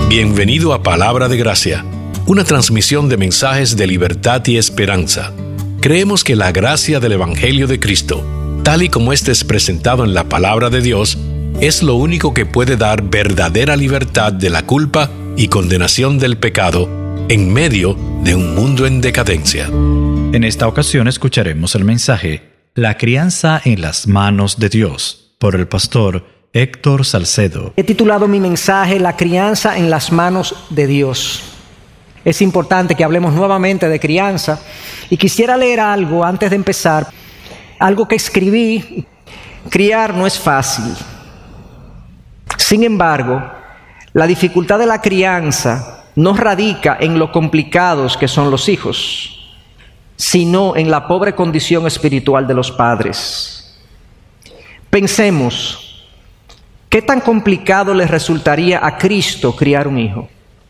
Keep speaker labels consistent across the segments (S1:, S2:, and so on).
S1: Bienvenido a Palabra de Gracia, una transmisión de mensajes de libertad y esperanza. Creemos que la gracia del Evangelio de Cristo, tal y como éste es presentado en la Palabra de Dios, es lo único que puede dar verdadera libertad de la culpa y condenación del pecado en medio de un mundo en decadencia.
S2: En esta ocasión escucharemos el mensaje La crianza en las manos de Dios, por el pastor Héctor Salcedo.
S3: He titulado mi mensaje La crianza en las manos de Dios. Es importante que hablemos nuevamente de crianza y quisiera leer algo antes de empezar, algo que escribí. Criar no es fácil. Sin embargo, la dificultad de la crianza no radica en lo complicados que son los hijos, sino en la pobre condición espiritual de los padres. Pensemos, ¿qué tan complicado le resultaría a Cristo criar un hijo?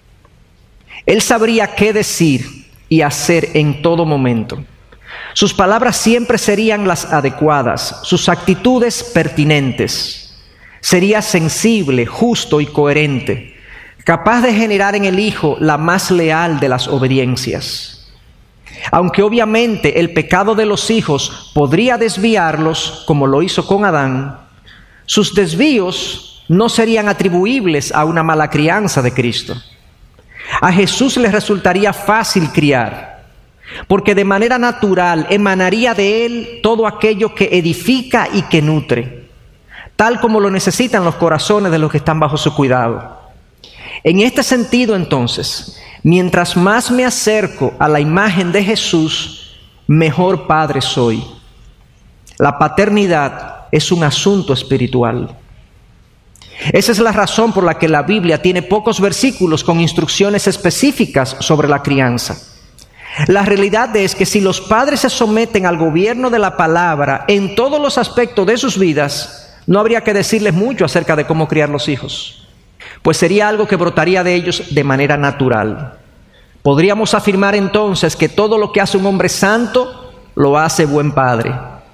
S3: Él sabría qué decir y hacer en todo momento. Sus palabras siempre serían las adecuadas, sus actitudes pertinentes. Sería sensible, justo y coherente, capaz de generar en el hijo la más leal de las obediencias. Aunque obviamente el pecado de los hijos podría desviarlos, como lo hizo con Adán, sus desvíos no serían atribuibles a una mala crianza de Cristo. A Jesús le resultaría fácil criar, porque de manera natural emanaría de él todo aquello que edifica y que nutre, tal como lo necesitan los corazones de los que están bajo su cuidado. En este sentido, entonces, mientras más me acerco a la imagen de Jesús, mejor padre soy. La paternidad es un asunto espiritual. Esa es la razón por la que la Biblia tiene pocos versículos con instrucciones específicas sobre la crianza. La realidad es que si los padres se someten al gobierno de la palabra en todos los aspectos de sus vidas, no habría que decirles mucho acerca de cómo criar los hijos, pues sería algo que brotaría de ellos de manera natural. Podríamos afirmar entonces que todo lo que hace un hombre santo, lo hace buen padre.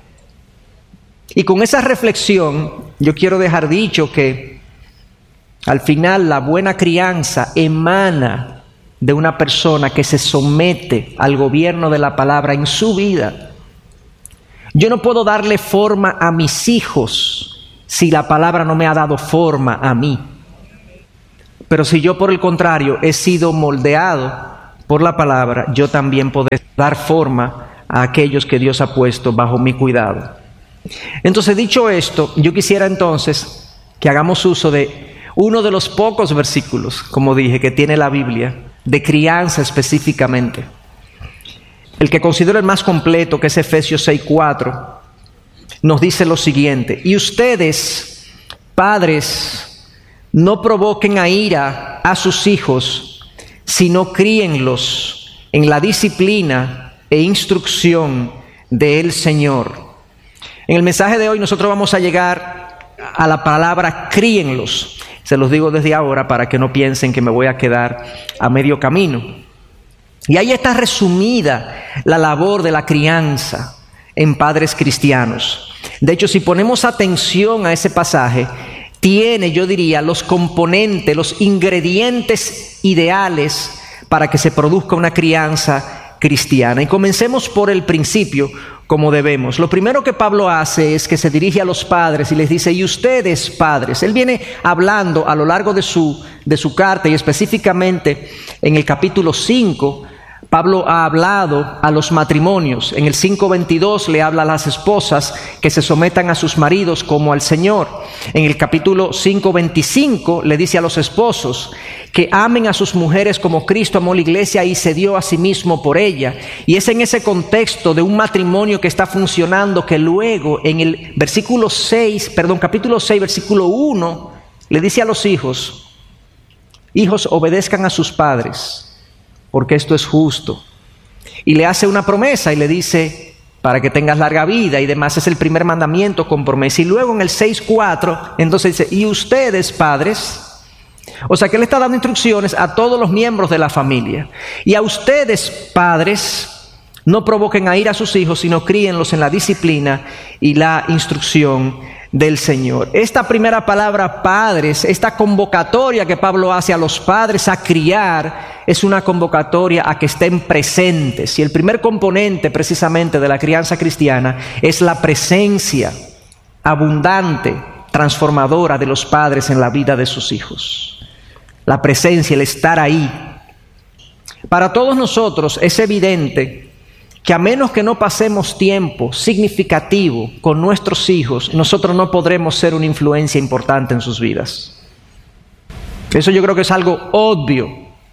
S3: Y con esa reflexión, yo quiero dejar dicho que al final la buena crianza emana de una persona que se somete al gobierno de la palabra en su vida. Yo no puedo darle forma a mis hijos si la palabra no me ha dado forma a mí. Pero si yo, por el contrario, he sido moldeado por la palabra, yo también podré dar forma a aquellos que Dios ha puesto bajo mi cuidado. Entonces, dicho esto, yo quisiera entonces que hagamos uso de uno de los pocos versículos, como dije, que tiene la Biblia, de crianza específicamente. El que considero el más completo, que es Efesios 6:4, nos dice lo siguiente: y ustedes, padres, no provoquen a ira a sus hijos, sino críenlos en la disciplina e instrucción del Señor. En el mensaje de hoy nosotros vamos a llegar a la palabra críenlos. Se los digo desde ahora para que no piensen que me voy a quedar a medio camino. Y ahí está resumida la labor de la crianza en padres cristianos. De hecho, si ponemos atención a ese pasaje, tiene, yo diría, los componentes, los ingredientes ideales para que se produzca una crianza cristiana. Y comencemos por el principio, como debemos. Lo primero que Pablo hace es que se dirige a los padres y les dice: y ustedes, padres. Él viene hablando a lo largo de su carta, y específicamente en el capítulo 5, Pablo ha hablado a los matrimonios. En el 5:22 le habla a las esposas que se sometan a sus maridos como al Señor. En el capítulo 5:25 le dice a los esposos que amen a sus mujeres como Cristo amó la iglesia y se dio a sí mismo por ella. Y es en ese contexto de un matrimonio que está funcionando que luego en el capítulo 6, versículo 1, le dice a los hijos: hijos, obedezcan a sus padres, porque esto es justo. Y le hace una promesa y le dice: para que tengas larga vida y demás. Es el primer mandamiento con promesa. Y luego en el 6:4, entonces dice: y ustedes, padres. O sea que él está dando instrucciones a todos los miembros de la familia. Y a ustedes, padres, no provoquen a ira a sus hijos, sino críenlos en la disciplina y la instrucción del Señor. Esta primera palabra, padres, esta convocatoria que Pablo hace a los padres a criar, es una convocatoria a que estén presentes. Y el primer componente precisamente de la crianza cristiana es la presencia abundante, transformadora de los padres en la vida de sus hijos. La presencia, el estar ahí. Para todos nosotros es evidente que a menos que no pasemos tiempo significativo con nuestros hijos, nosotros no podremos ser una influencia importante en sus vidas. Eso yo creo que es algo obvio.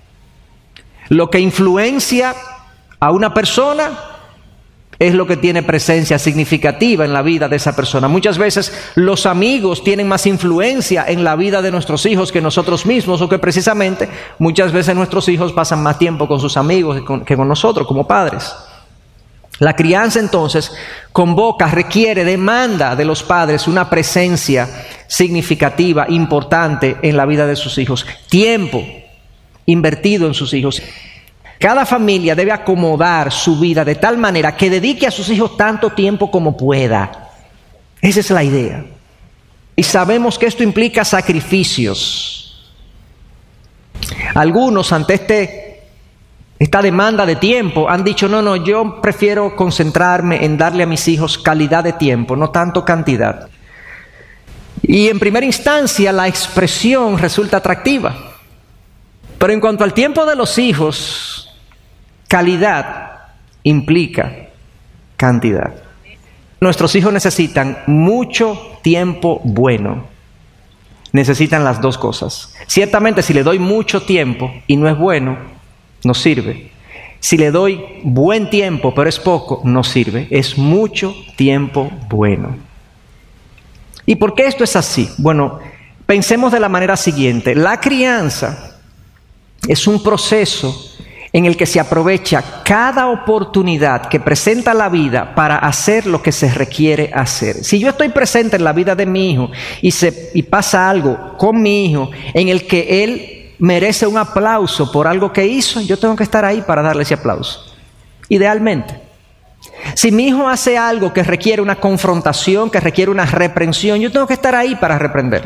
S3: Lo que influencia a una persona es lo que tiene presencia significativa en la vida de esa persona. Muchas veces los amigos tienen más influencia en la vida de nuestros hijos que nosotros mismos, o que precisamente muchas veces nuestros hijos pasan más tiempo con sus amigos que con nosotros como padres. La crianza entonces convoca, requiere, demanda de los padres una presencia significativa, importante en la vida de sus hijos. Tiempo invertido en sus hijos. Cada familia debe acomodar su vida de tal manera que dedique a sus hijos tanto tiempo como pueda. Esa es la idea. Y sabemos que esto implica sacrificios. Algunos ante esta demanda de tiempo han dicho, no, yo prefiero concentrarme en darle a mis hijos calidad de tiempo, no tanto cantidad. Y en primera instancia la expresión resulta atractiva. Pero en cuanto al tiempo de los hijos, calidad implica cantidad. Nuestros hijos necesitan mucho tiempo bueno. Necesitan las dos cosas. Ciertamente si le doy mucho tiempo y no es bueno, no sirve. Si le doy buen tiempo, pero es poco, no sirve. Es mucho tiempo bueno. ¿Y por qué esto es así? Bueno, pensemos de la manera siguiente. La crianza es un proceso en el que se aprovecha cada oportunidad que presenta la vida para hacer lo que se requiere hacer. Si yo estoy presente en la vida de mi hijo y pasa algo con mi hijo en el que él merece un aplauso por algo que hizo, yo tengo que estar ahí para darle ese aplauso. Idealmente. Si mi hijo hace algo que requiere una confrontación, que requiere una reprensión, yo tengo que estar ahí para reprenderlo.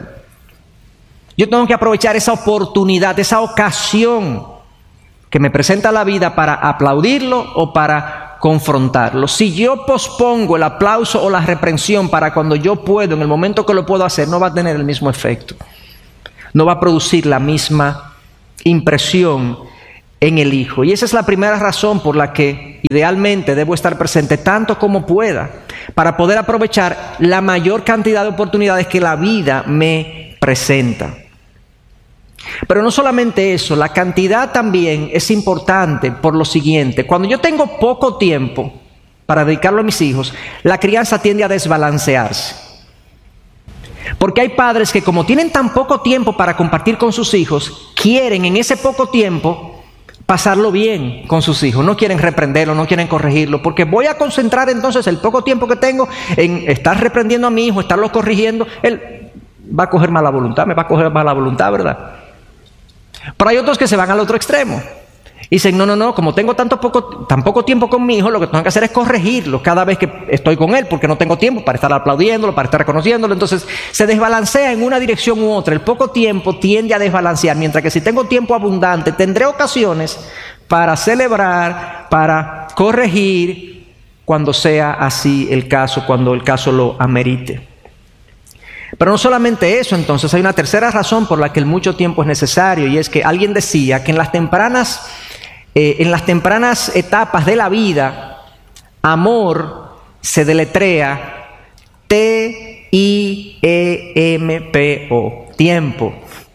S3: Yo tengo que aprovechar esa oportunidad, esa ocasión que me presenta la vida para aplaudirlo o para confrontarlo. Si yo pospongo el aplauso o la reprensión para cuando yo puedo, en el momento que lo puedo hacer, no va a tener el mismo efecto. No va a producir la misma impresión en el hijo. Y esa es la primera razón por la que idealmente debo estar presente tanto como pueda, para poder aprovechar la mayor cantidad de oportunidades que la vida me presenta. Pero no solamente eso, la cantidad también es importante por lo siguiente. Cuando yo tengo poco tiempo para dedicarlo a mis hijos, la crianza tiende a desbalancearse. Porque hay padres que, como tienen tan poco tiempo para compartir con sus hijos, quieren en ese poco tiempo pasarlo bien con sus hijos. No quieren reprenderlo, no quieren corregirlo, porque voy a concentrar entonces el poco tiempo que tengo en estar reprendiendo a mi hijo, estarlo corrigiendo. Él va a coger mala voluntad, me va a coger mala voluntad, ¿verdad? Pero hay otros que se van al otro extremo. Y dicen, no, como tengo tan poco tiempo con mi hijo, lo que tengo que hacer es corregirlo cada vez que estoy con él, porque no tengo tiempo para estar aplaudiéndolo, para estar reconociéndolo. Entonces se desbalancea en una dirección u otra. El poco tiempo tiende a desbalancear, mientras que si tengo tiempo abundante, tendré ocasiones para celebrar, para corregir, cuando sea así el caso, cuando el caso lo amerite. Pero no solamente eso, entonces hay una tercera razón por la que el mucho tiempo es necesario, y es que alguien decía que en las tempranas etapas de la vida, amor se deletrea T-I-E-M-P-O, tiempo.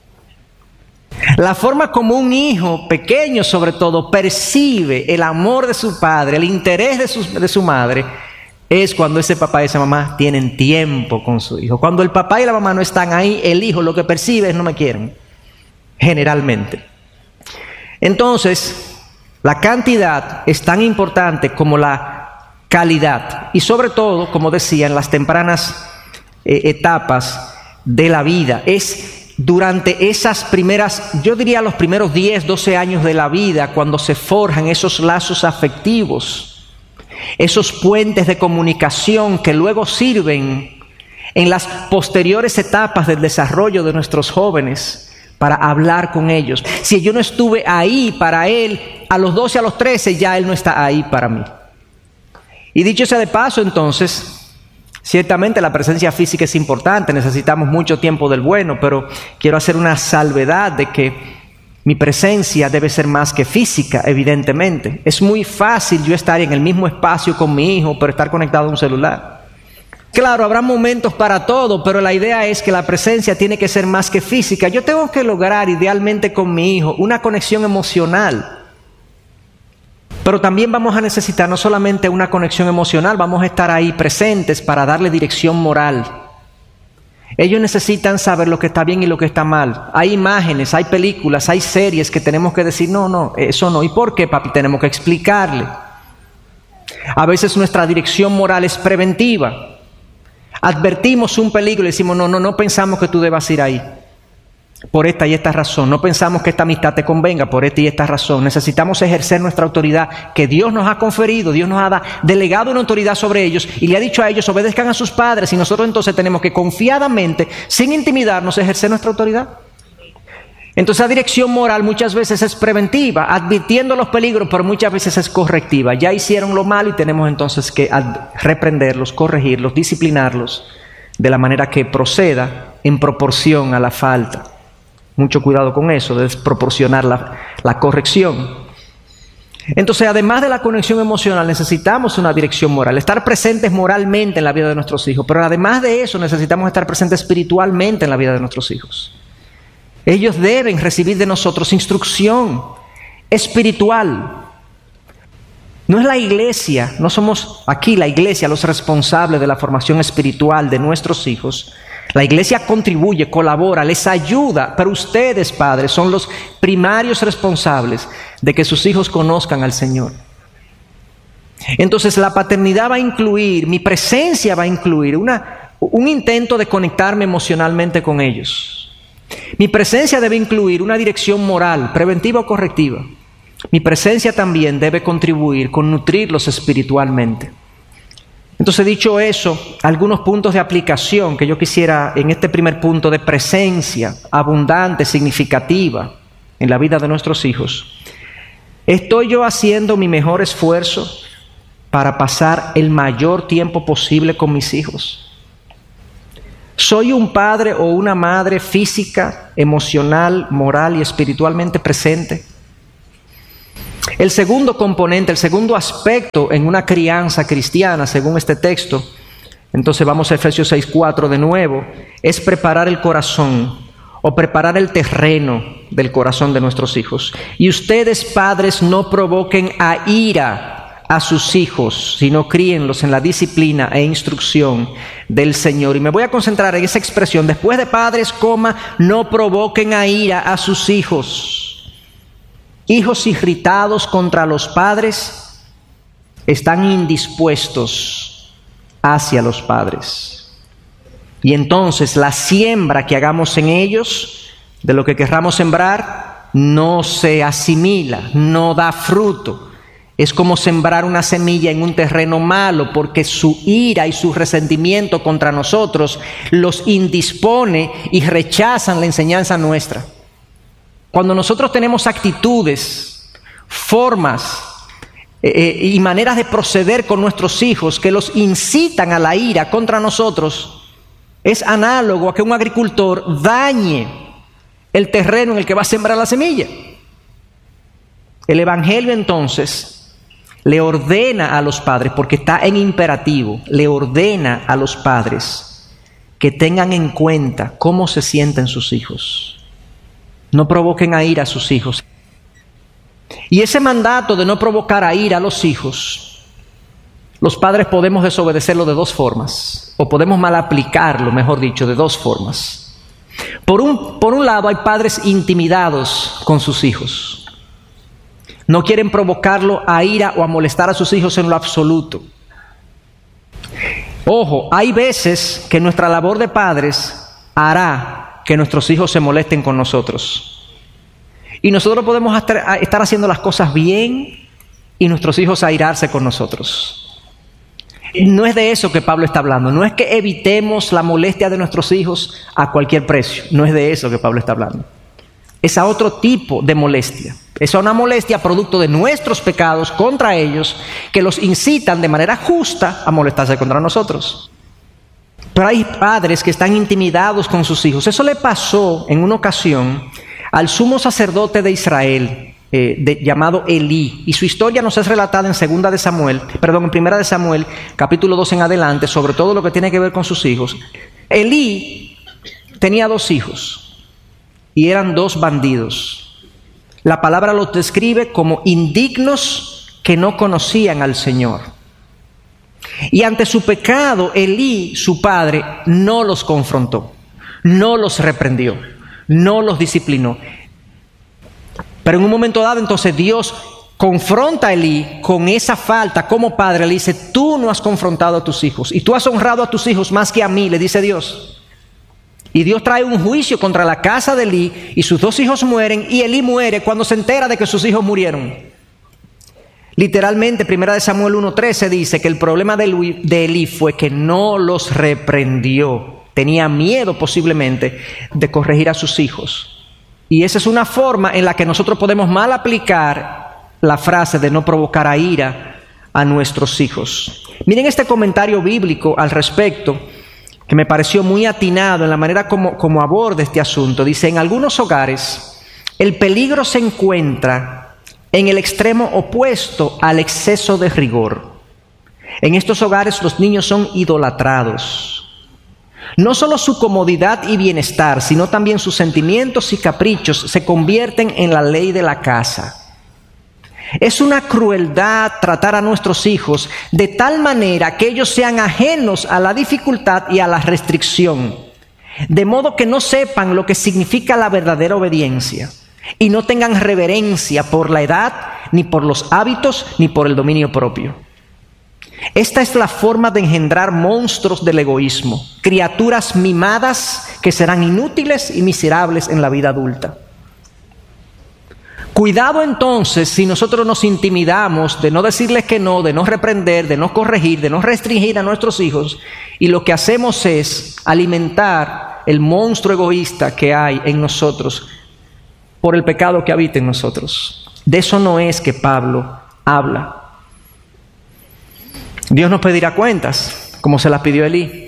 S3: La forma como un hijo pequeño, sobre todo, percibe el amor de su padre, el interés de su madre, es cuando ese papá y esa mamá tienen tiempo con su hijo. Cuando el papá y la mamá no están ahí, el hijo lo que percibe es no me quieren, generalmente. Entonces, la cantidad es tan importante como la calidad. Y sobre todo, como decía, en las tempranas etapas de la vida. Es durante esas primeras, yo diría los primeros 10, 12 años de la vida, cuando se forjan esos lazos afectivos, esos puentes de comunicación que luego sirven en las posteriores etapas del desarrollo de nuestros jóvenes, para hablar con ellos. Si yo no estuve ahí para él, a los 12, a los 13, ya él no está ahí para mí. Y dicho sea de paso, entonces, ciertamente la presencia física es importante, necesitamos mucho tiempo del bueno, pero quiero hacer una salvedad de que mi presencia debe ser más que física, evidentemente. Es muy fácil yo estar en el mismo espacio con mi hijo, pero estar conectado a un celular. Claro, habrá momentos para todo, pero la idea es que la presencia tiene que ser más que física. Yo tengo que lograr idealmente con mi hijo una conexión emocional. Pero también vamos a necesitar no solamente una conexión emocional, vamos a estar ahí presentes para darle dirección moral. Ellos necesitan saber lo que está bien y lo que está mal. Hay imágenes, hay películas, hay series que tenemos que decir, no, eso no. ¿Y por qué, papi? Tenemos que explicarle. A veces nuestra dirección moral es preventiva. Advertimos un peligro y decimos, no pensamos que tú debas ir ahí. Por esta y esta razón. No pensamos que esta amistad te convenga por esta y esta razón. Necesitamos ejercer nuestra autoridad que Dios nos ha conferido. Dios nos ha delegado una autoridad sobre ellos y le ha dicho a ellos, obedezcan a sus padres. Y nosotros entonces tenemos que confiadamente, sin intimidarnos, ejercer nuestra autoridad. Entonces la dirección moral muchas veces es preventiva, advirtiendo los peligros, pero muchas veces es correctiva. Ya hicieron lo malo y tenemos entonces que reprenderlos, corregirlos, disciplinarlos de la manera que proceda en proporción a la falta. Mucho cuidado con eso, de desproporcionar la corrección. Entonces, además de la conexión emocional, necesitamos una dirección moral, estar presentes moralmente en la vida de nuestros hijos, pero además de eso necesitamos estar presentes espiritualmente en la vida de nuestros hijos. Ellos deben recibir de nosotros instrucción espiritual. No es la iglesia, no somos aquí la iglesia los responsables de la formación espiritual de nuestros hijos. La iglesia contribuye, colabora, les ayuda, pero ustedes, padres, son los primarios responsables de que sus hijos conozcan al Señor. Entonces la paternidad va a incluir, mi presencia va a incluir un intento de conectarme emocionalmente con ellos. Mi presencia debe incluir una dirección moral, preventiva o correctiva. Mi presencia también debe contribuir con nutrirlos espiritualmente. Entonces, dicho eso, algunos puntos de aplicación que yo quisiera en este primer punto de presencia abundante, significativa en la vida de nuestros hijos. ¿Estoy yo haciendo mi mejor esfuerzo para pasar el mayor tiempo posible con mis hijos? ¿Soy un padre o una madre física, emocional, moral y espiritualmente presente? El segundo componente, el segundo aspecto en una crianza cristiana, según este texto, entonces vamos a Efesios 6:4 de nuevo, es preparar el corazón o preparar el terreno del corazón de nuestros hijos. Y ustedes, padres, no provoquen a ira a sus hijos, sino críenlos en la disciplina e instrucción del Señor. Y me voy a concentrar en esa expresión, después de padres, no provoquen a ira a sus hijos. Hijos irritados contra los padres están indispuestos hacia los padres. Y entonces la siembra que hagamos en ellos, de lo que querramos sembrar, no se asimila, no da fruto. Es como sembrar una semilla en un terreno malo, porque su ira y su resentimiento contra nosotros los indispone y rechazan la enseñanza nuestra. Cuando nosotros tenemos actitudes, formas y maneras de proceder con nuestros hijos que los incitan a la ira contra nosotros, es análogo a que un agricultor dañe el terreno en el que va a sembrar la semilla. El Evangelio entonces le ordena a los padres, porque está en imperativo, le ordena a los padres que tengan en cuenta cómo se sienten sus hijos. No provoquen a ira a sus hijos. Y ese mandato de no provocar a ira a los hijos, los padres podemos desobedecerlo de dos formas, o podemos mal aplicarlo, mejor dicho, de dos formas. Por un lado, hay padres intimidados con sus hijos. No quieren provocarlo a ira o a molestar a sus hijos en lo absoluto. Ojo, hay veces que nuestra labor de padres hará que nuestros hijos se molesten con nosotros. Y nosotros podemos estar haciendo las cosas bien y nuestros hijos airarse con nosotros. No es de eso que Pablo está hablando. No es que evitemos la molestia de nuestros hijos a cualquier precio. No es de eso que Pablo está hablando. Es a otro tipo de molestia. Es a una molestia producto de nuestros pecados contra ellos que los incitan de manera justa a molestarse contra nosotros. Pero hay padres que están intimidados con sus hijos. Eso le pasó en una ocasión al sumo sacerdote de Israel, llamado Elí, y su historia nos es relatada en Primera de Samuel, capítulo 2 en adelante, sobre todo lo que tiene que ver con sus hijos. Elí tenía 2 hijos y eran 2 bandidos. La palabra los describe como indignos que no conocían al Señor. Y ante su pecado, Elí, su padre, no los confrontó, no los reprendió, no los disciplinó. Pero en un momento dado, entonces Dios confronta a Elí con esa falta como padre. Le dice: tú no has confrontado a tus hijos y tú has honrado a tus hijos más que a mí, le dice Dios. Y Dios trae un juicio contra la casa de Elí y sus 2 hijos mueren, y Elí muere cuando se entera de que sus hijos murieron. Literalmente, 1 Samuel 1:13 dice que el problema de Elí fue que no los reprendió. Tenía miedo posiblemente de corregir a sus hijos. Y esa es una forma en la que nosotros podemos mal aplicar la frase de no provocar a ira a nuestros hijos. Miren este comentario bíblico al respecto, que me pareció muy atinado en la manera como aborda este asunto. Dice: en algunos hogares el peligro se encuentra en el extremo opuesto al exceso de rigor. En estos hogares los niños son idolatrados. No solo su comodidad y bienestar, sino también sus sentimientos y caprichos se convierten en la ley de la casa. Es una crueldad tratar a nuestros hijos de tal manera que ellos sean ajenos a la dificultad y a la restricción, de modo que no sepan lo que significa la verdadera obediencia y no tengan reverencia por la edad, ni por los hábitos, ni por el dominio propio. Esta es la forma de engendrar monstruos del egoísmo, criaturas mimadas que serán inútiles y miserables en la vida adulta. Cuidado entonces si nosotros nos intimidamos de no decirles que no, de no reprender, de no corregir, de no restringir a nuestros hijos, y lo que hacemos es alimentar el monstruo egoísta que hay en nosotros por el pecado que habita en nosotros. De eso no es que Pablo habla. Dios nos pedirá cuentas, como se las pidió Elí.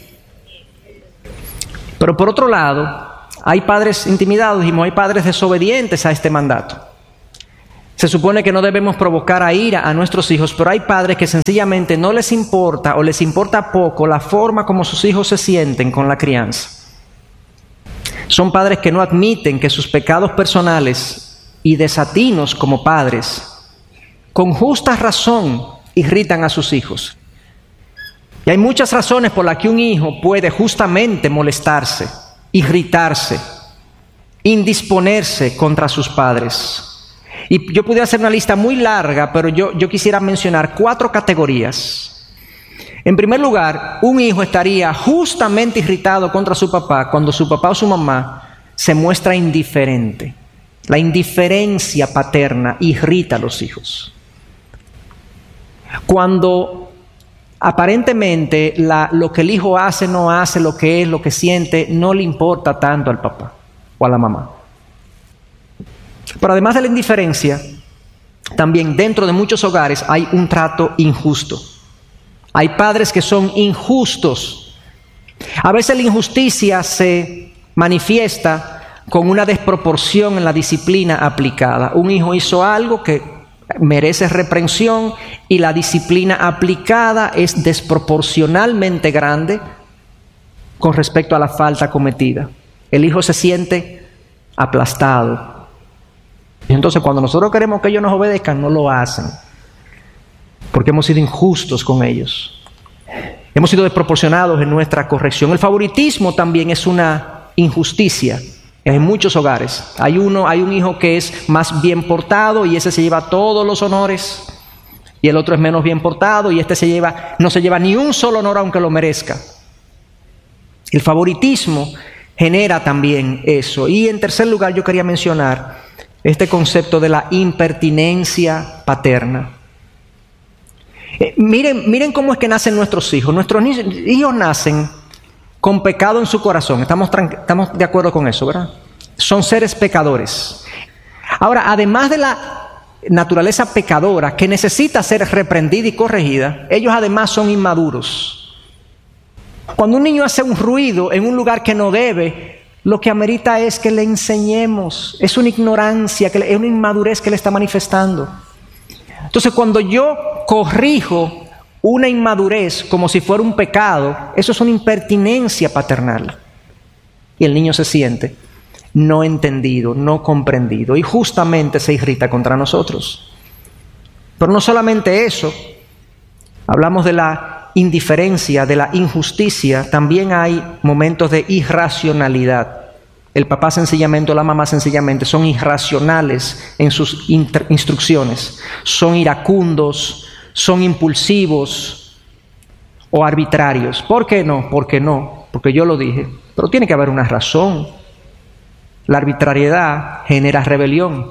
S3: Pero por otro lado, hay padres intimidados y hay padres desobedientes a este mandato. Se supone que no debemos provocar a ira a nuestros hijos, pero hay padres que sencillamente no les importa o les importa poco la forma como sus hijos se sienten con la crianza. Son padres que no admiten que sus pecados personales y desatinos como padres, con justa razón, irritan a sus hijos. Y hay muchas razones por las que un hijo puede justamente molestarse, irritarse, indisponerse contra sus padres. Y yo pudiera hacer una lista muy larga, pero yo quisiera mencionar 4 categorías. En primer lugar, un hijo estaría justamente irritado contra su papá cuando su papá o su mamá se muestra indiferente. La indiferencia paterna irrita a los hijos. Cuando aparentemente lo que el hijo hace, no hace, lo que es, lo que siente, no le importa tanto al papá o a la mamá. Pero además de la indiferencia, también dentro de muchos hogares hay un trato injusto. Hay padres que son injustos. A veces la injusticia se manifiesta con una desproporción en la disciplina aplicada. Un hijo hizo algo que merece reprensión y la disciplina aplicada es desproporcionalmente grande con respecto a la falta cometida. El hijo se siente aplastado. Y entonces cuando nosotros queremos que ellos nos obedezcan, no lo hacen, porque hemos sido injustos con ellos. Hemos sido desproporcionados en nuestra corrección. El favoritismo también es una injusticia. En muchos hogares hay un hijo que es más bien portado y ese se lleva todos los honores, y el otro es menos bien portado y este no se lleva ni un solo honor aunque lo merezca. El favoritismo genera también eso. Y en tercer lugar, yo quería mencionar este concepto de la impertinencia paterna. Miren cómo es que nacen nuestros hijos. Nuestros hijos nacen con pecado en su corazón. Estamos de acuerdo con eso, ¿verdad? Son seres pecadores. Ahora, además de la naturaleza pecadora que necesita ser reprendida y corregida, ellos además son inmaduros. Cuando un niño hace un ruido en un lugar que no debe, lo que amerita es que le enseñemos. Es una ignorancia, es una inmadurez que le está manifestando. Entonces, cuando yo corrijo una inmadurez como si fuera un pecado, eso es una impertinencia paternal. Y el niño se siente no entendido, no comprendido, y justamente se irrita contra nosotros. Pero no solamente eso, hablamos de la indiferencia, de la injusticia, también hay momentos de irracionalidad. El papá sencillamente o la mamá sencillamente son irracionales en sus instrucciones, son iracundos, son impulsivos o arbitrarios. ¿Por qué no? Porque no, porque yo lo dije, pero tiene que haber una razón. La arbitrariedad genera rebelión.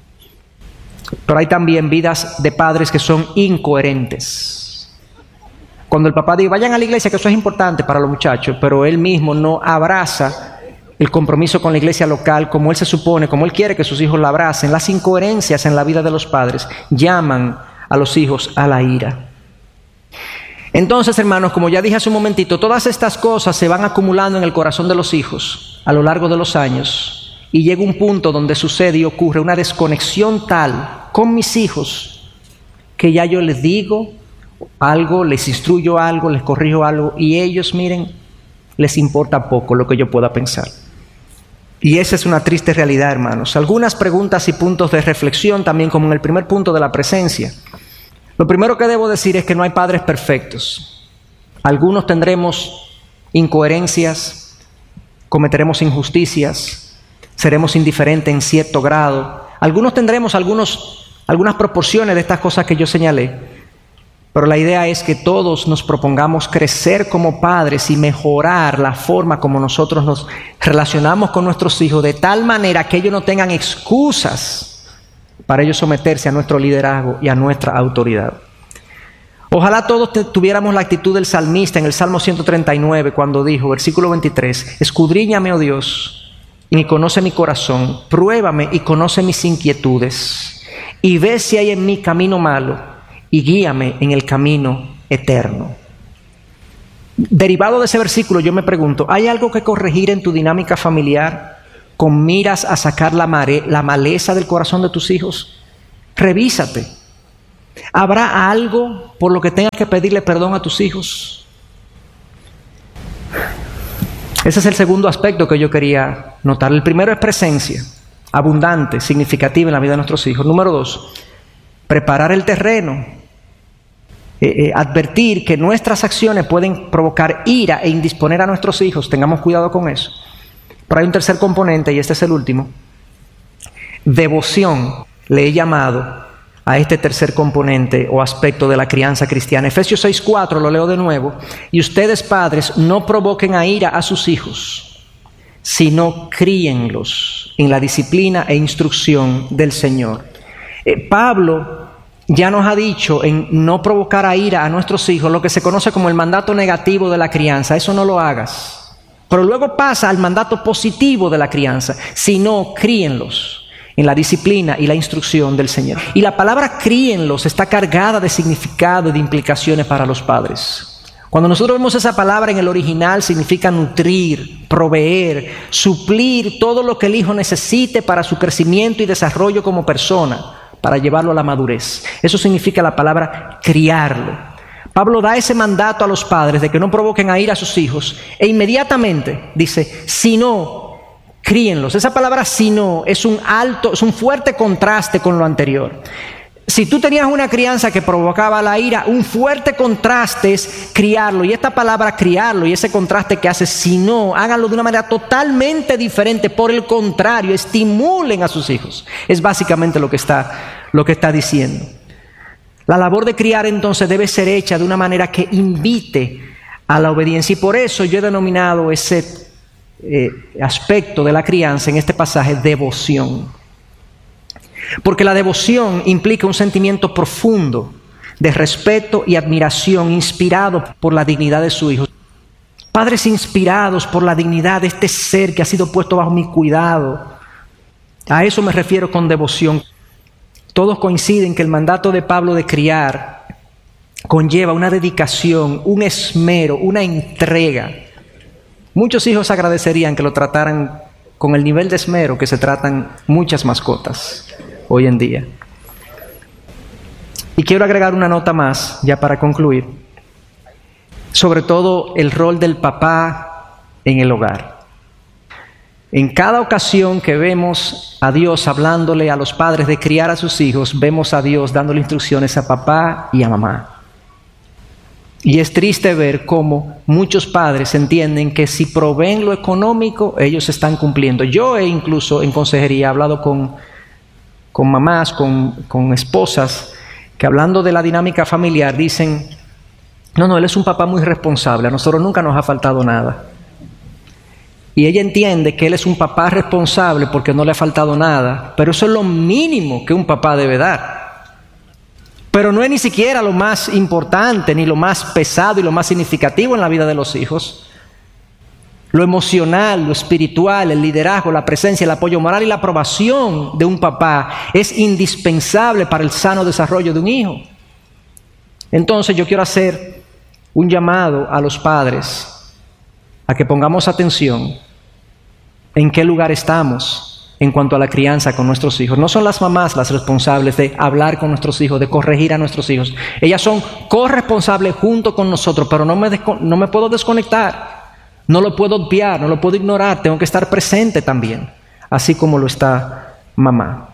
S3: Pero hay también vidas de padres que son incoherentes. Cuando el papá dice, vayan a la iglesia, que eso es importante para los muchachos, pero él mismo no abraza el compromiso con la iglesia local como él se supone, como él quiere que sus hijos la abracen. Las incoherencias en la vida de los padres llaman a los hijos a la ira. Entonces, hermanos, como ya dije hace un momentito, todas estas cosas se van acumulando en el corazón de los hijos a lo largo de los años. Y llega un punto donde sucede y ocurre una desconexión tal con mis hijos que ya yo les digo algo, les instruyo algo, les corrijo algo y ellos, miren, les importa poco lo que yo pueda pensar. Y esa es una triste realidad, hermanos. Algunas preguntas y puntos de reflexión también, como en el primer punto de la presencia. Lo primero que debo decir es que no hay padres perfectos. Algunos tendremos incoherencias, cometeremos injusticias, seremos indiferentes en cierto grado. Algunos tendremos algunas proporciones de estas cosas que yo señalé. Pero la idea es que todos nos propongamos crecer como padres y mejorar la forma como nosotros nos relacionamos con nuestros hijos, de tal manera que ellos no tengan excusas para ellos someterse a nuestro liderazgo y a nuestra autoridad. Ojalá todos tuviéramos la actitud del salmista en el Salmo 139, cuando dijo, versículo 23, escudriñame, oh Dios, y conoce mi corazón, pruébame y conoce mis inquietudes, y ve si hay en mí camino malo, y guíame en el camino eterno. Derivado de ese versículo, yo me pregunto, ¿hay algo que corregir en tu dinámica familiar con miras a sacar la maleza del corazón de tus hijos? Revísate. ¿Habrá algo por lo que tengas que pedirle perdón a tus hijos? Ese es el segundo aspecto que yo quería notar. El primero es presencia, abundante, significativa en la vida de nuestros hijos. Número 2, preparar el terreno. Advertir que nuestras acciones pueden provocar ira e indisponer a nuestros hijos. Tengamos cuidado con eso. Pero hay un tercer componente, y este es el último. Devoción, le he llamado a este tercer componente o aspecto de la crianza cristiana. Efesios 6:4, lo leo de nuevo. Y ustedes, padres, no provoquen a ira a sus hijos, sino críenlos en la disciplina e instrucción del Señor. Pablo ya nos ha dicho en no provocar a ira a nuestros hijos lo que se conoce como el mandato negativo de la crianza. Eso no lo hagas. Pero luego pasa al mandato positivo de la crianza, sino críenlos en la disciplina y la instrucción del Señor. Y la palabra críenlos está cargada de significado y de implicaciones para los padres. Cuando nosotros vemos esa palabra en el original, significa nutrir, proveer, suplir todo lo que el hijo necesite para su crecimiento y desarrollo como persona, para llevarlo a la madurez. Eso significa la palabra criarlo. Pablo da ese mandato a los padres de que no provoquen a ira a sus hijos, e inmediatamente dice, si no, críenlos. Esa palabra sino es un fuerte contraste con lo anterior. Si tú tenías una crianza que provocaba la ira, un fuerte contraste es criarlo. Y esta palabra criarlo y ese contraste que hace sino, háganlo de una manera totalmente diferente. Por el contrario, estimulen a sus hijos. Es básicamente lo que está diciendo. La labor de criar entonces debe ser hecha de una manera que invite a la obediencia. Y por eso yo he denominado ese aspecto de la crianza en este pasaje devoción, porque la devoción implica un sentimiento profundo de respeto y admiración, inspirados por la dignidad de su hijo. Padres inspirados por la dignidad de este ser que ha sido puesto bajo mi cuidado. A eso me refiero con devoción. Todos coinciden que el mandato de Pablo de criar conlleva una dedicación, un esmero, una entrega. Muchos hijos agradecerían que lo trataran con el nivel de esmero que se tratan muchas mascotas hoy en día. Y quiero agregar una nota más, ya para concluir, sobre todo el rol del papá en el hogar. En cada ocasión que vemos a Dios hablándole a los padres de criar a sus hijos, vemos a Dios dándole instrucciones a papá y a mamá. Y es triste ver cómo muchos padres entienden que si proveen lo económico, ellos están cumpliendo. Yo he incluso en consejería hablado con mamás, con esposas, que hablando de la dinámica familiar dicen, no, él es un papá muy responsable, a nosotros nunca nos ha faltado nada. Y ella entiende que él es un papá responsable porque no le ha faltado nada, pero eso es lo mínimo que un papá debe dar. Pero no es ni siquiera lo más importante, ni lo más pesado y lo más significativo en la vida de los hijos. Lo emocional, lo espiritual, el liderazgo, la presencia, el apoyo moral y la aprobación de un papá es indispensable para el sano desarrollo de un hijo. Entonces yo quiero hacer un llamado a los padres a que pongamos atención en qué lugar estamos en cuanto a la crianza con nuestros hijos. No son las mamás las responsables de hablar con nuestros hijos, de corregir a nuestros hijos. Ellas son corresponsables junto con nosotros, pero no me puedo desconectar, no lo puedo obviar, no lo puedo ignorar, tengo que estar presente también, así como lo está mamá.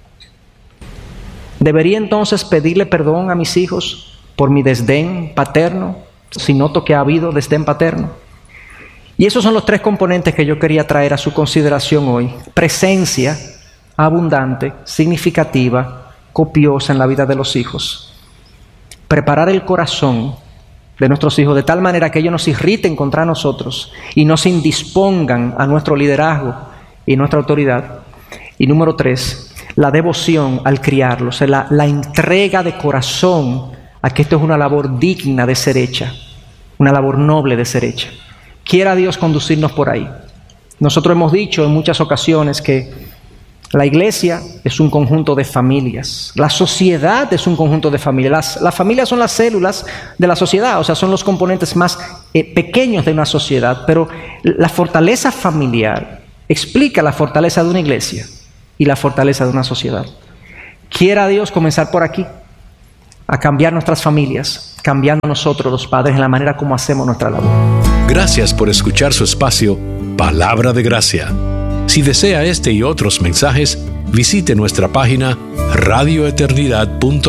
S3: ¿Debería entonces pedirle perdón a mis hijos por mi desdén paterno, si noto que ha habido desdén paterno? Y esos son los tres componentes que yo quería traer a su consideración hoy. Presencia abundante, significativa, copiosa en la vida de los hijos. Preparar el corazón de nuestros hijos de tal manera que ellos nos irriten contra nosotros y nos indispongan a nuestro liderazgo y nuestra autoridad. Y número 3, la devoción al criarlos, la entrega de corazón a que esto es una labor digna de ser hecha, una labor noble de ser hecha. Quiera Dios conducirnos por ahí. Nosotros hemos dicho en muchas ocasiones que la iglesia es un conjunto de familias. La sociedad es un conjunto de familias. Las familias son las células de la sociedad, o sea, son los componentes más pequeños de una sociedad. Pero la fortaleza familiar explica la fortaleza de una iglesia y la fortaleza de una sociedad. Quiera Dios comenzar por aquí, a cambiar nuestras familias, cambiando nosotros los padres en la manera como hacemos nuestra labor.
S1: Gracias por escuchar su espacio Palabra de Gracia. Si desea este y otros mensajes, visite nuestra página radioeternidad.com.